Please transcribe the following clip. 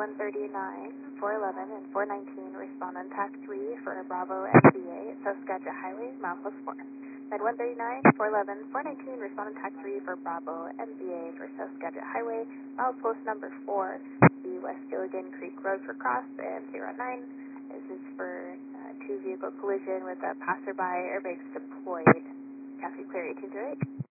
139, 411, and 419 respond on TAC 3 for Bravo MBA at Saskatchewan Highway, milepost 4. Med 139, 411, 419 respond on TAC 3 for Bravo MBA for Saskatchewan Highway, milepost number 4, the West Gilligan Creek Road for cross, and 09. This is for two-vehicle collision with a passerby, airbags deployed. Traffic clear 1808.